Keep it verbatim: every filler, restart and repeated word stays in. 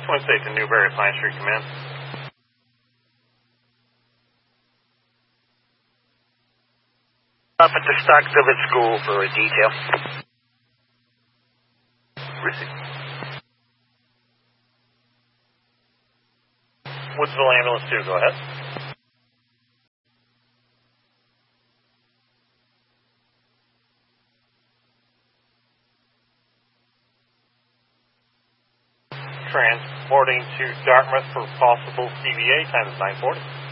Twin State to Newberry, Pine Street, command. Up at the Stock Village School for a detail. Receive. Woodsville Ambulance two, go ahead. Transporting to Dartmouth for possible C V A, time is nine forty.